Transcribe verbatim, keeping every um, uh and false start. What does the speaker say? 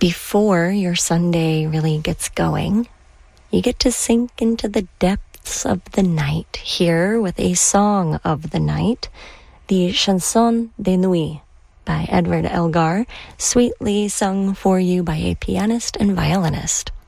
before your Sunday really gets going, you get to sink into the depths of the night here with a song of the night, the Chanson de Nuit by Edward Elgar, sweetly sung for you by a pianist and violinist.